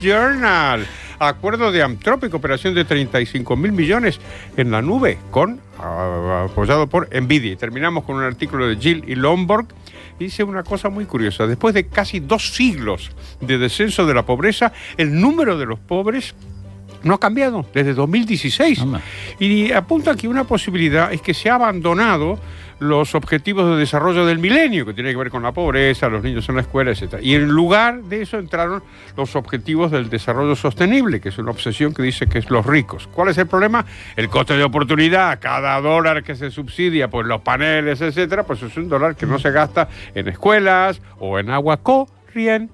Journal. Acuerdo de Anthropic, operación de 35.000 millones en la nube, apoyado por Nvidia. Y terminamos con un artículo de Gill y Lomborg. Dice una cosa muy curiosa. Después de casi 2 siglos de descenso de la pobreza, el número de los pobres no ha cambiado desde 2016. Y apunta que una posibilidad es que se ha abandonado los objetivos de desarrollo del milenio, que tiene que ver con la pobreza, los niños en la escuela, etc. Y en lugar de eso entraron los objetivos del desarrollo sostenible, que es una obsesión que dice que es los ricos. ¿Cuál es el problema? El coste de oportunidad. Cada dólar que se subsidia, pues los paneles, etcétera, pues es un dólar que no se gasta en escuelas o en agua corriente.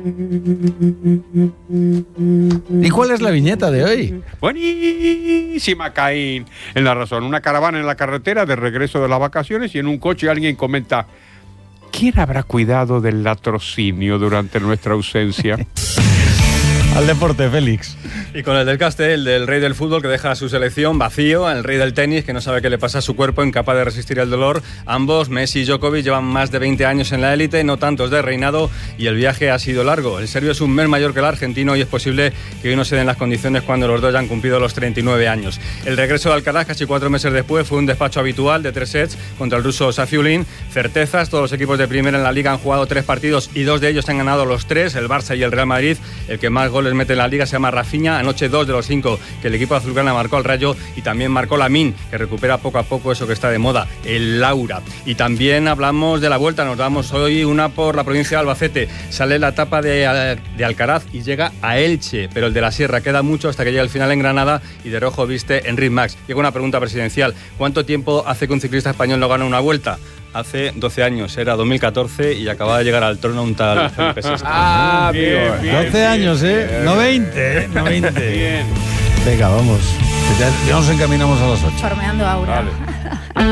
¿Y cuál es la viñeta de hoy? Buenísima, Caín. En La Razón, una caravana en la carretera de regreso de las vacaciones y en un coche alguien comenta: ¿quién habrá cuidado del latrocinio durante nuestra ausencia? Al deporte, Félix. Y con el del Castel, del rey del fútbol que deja a su selección vacío, el rey del tenis que no sabe qué le pasa a su cuerpo, incapaz de resistir el dolor. Ambos, Messi y Djokovic, llevan más de 20 años en la élite, no tantos de reinado, y el viaje ha sido largo. El serbio es un mes mayor que el argentino y es posible que hoy no se den las condiciones cuando los dos ya han cumplido los 39 años. El regreso de Alcaraz, casi 4 meses después, fue un despacho habitual de 3 sets contra el ruso Safiullin. Certezas, todos los equipos de primera en la Liga han jugado 3 partidos y 2 de ellos han ganado los 3, el Barça y el Real Madrid. El que más goles mete en la Liga se llama Rafinha, anoche 2 de los 5 que el equipo azulgrana marcó al Rayo, y también marcó Lamine, que recupera poco a poco eso que está de moda, el Laura. Y también hablamos de la Vuelta, nos damos hoy una por la provincia de Albacete. Sale la etapa de Alcaraz y llega a Elche, pero el de la Sierra queda mucho hasta que llega al final en Granada y de rojo viste Enric Mas. Llega una pregunta presidencial: ¿cuánto tiempo hace que un ciclista español no gana una Vuelta? Hace 12 años, era 2014 y acababa de llegar al trono un tal Felipe VI. Bien, 12 años, ¿eh? No 20, no 20. Bien. Venga, vamos. Ya nos encaminamos a las 8. Formeando aura. Vale.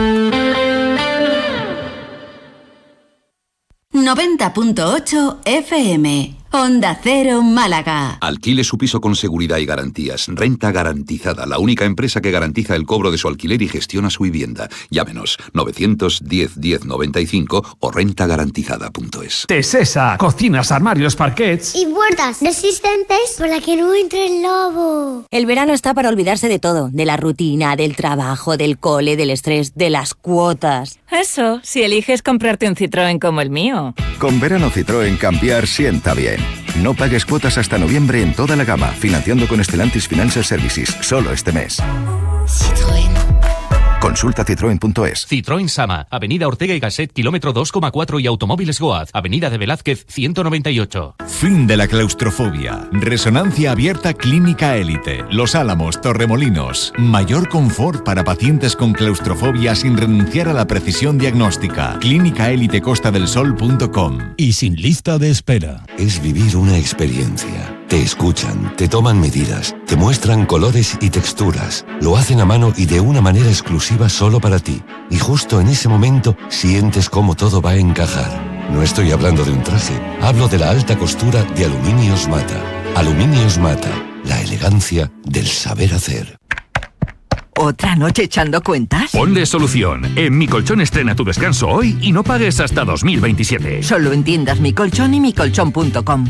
90.8 FM. Onda Cero Málaga. Alquile su piso con seguridad y garantías. Renta Garantizada, la única empresa que garantiza el cobro de su alquiler y gestiona su vivienda. Llámenos 910 1095 o rentagarantizada.es. Tesesa, cocinas, armarios, parquets y puertas resistentes para que no entre el lobo. El verano está para olvidarse de todo, de la rutina, del trabajo, del cole, del estrés, de las cuotas. Eso, si eliges comprarte un Citroën como el mío. Con verano Citroën cambiar sienta bien. No pagues cuotas hasta noviembre en toda la gama, financiando con Stellantis Financial Services, solo este mes. Citroën. Consulta citroen.es. Citroën Sama, Avenida Ortega y Gasset, kilómetro 2,4 y Automóviles Goaz, Avenida de Velázquez, 198. Fin de la claustrofobia. Resonancia abierta Clínica Élite. Los Álamos, Torremolinos. Mayor confort para pacientes con claustrofobia sin renunciar a la precisión diagnóstica. clínicaelitecostadelsol.com. Y sin lista de espera. Es vivir una experiencia. Te escuchan, te toman medidas, te muestran colores y texturas. Lo hacen a mano y de una manera exclusiva solo para ti. Y justo en ese momento sientes cómo todo va a encajar. No estoy hablando de un traje, hablo de la alta costura de Aluminios Mata. Aluminios Mata, la elegancia del saber hacer. ¿Otra noche echando cuentas? Ponle solución. En Mi Colchón estrena tu descanso hoy y no pagues hasta 2027. Solo en tiendas Mi Colchón y micolchón.com.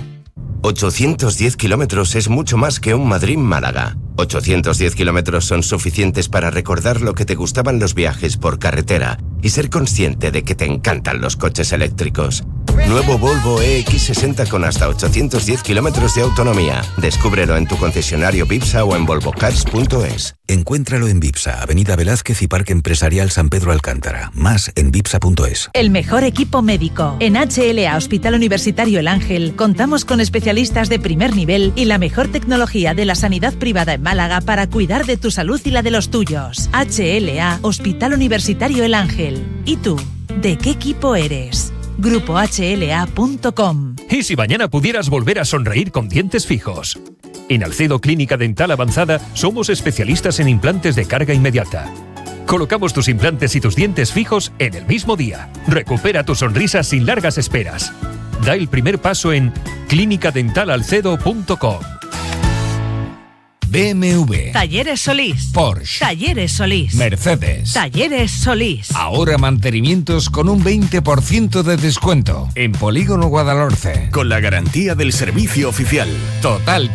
810 kilómetros es mucho más que un Madrid-Málaga. 810 kilómetros son suficientes para recordar lo que te gustaban los viajes por carretera y ser consciente de que te encantan los coches eléctricos. Nuevo Volvo EX60 con hasta 810 kilómetros de autonomía. Descúbrelo en tu concesionario Vipsa o en volvocars.es. Encuéntralo en Vipsa, Avenida Velázquez y Parque Empresarial San Pedro Alcántara. Más en vipsa.es. El mejor equipo médico. En HLA Hospital Universitario El Ángel contamos con especialistas de primer nivel y la mejor tecnología de la sanidad privada en Málaga para cuidar de tu salud y la de los tuyos. HLA Hospital Universitario El Ángel. ¿Y tú? ¿De qué equipo eres? GrupoHLA.com. ¿Y si mañana pudieras volver a sonreír con dientes fijos? En Alcedo Clínica Dental Avanzada somos especialistas en implantes de carga inmediata. Colocamos tus implantes y tus dientes fijos en el mismo día. Recupera tu sonrisa sin largas esperas. Da el primer paso en clinicadentalalcedo.com. BMW, Talleres Solís, Porsche, Talleres Solís, Mercedes, Talleres Solís. ahora mantenimientos con un 20% de descuento en Polígono Guadalhorce. Con la garantía del servicio oficial. Total